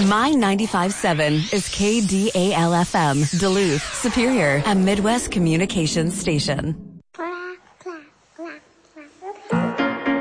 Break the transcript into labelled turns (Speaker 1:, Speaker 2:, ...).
Speaker 1: My 95.7 is KDAL-FM, Duluth, Superior, a Midwest communications station.